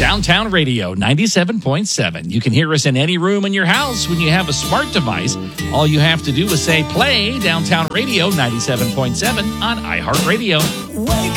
Downtown Radio 97.7. You can hear us in any room in your house when you have a smart device. All you have to do is say play Downtown Radio 97.7 on iHeartRadio. Wake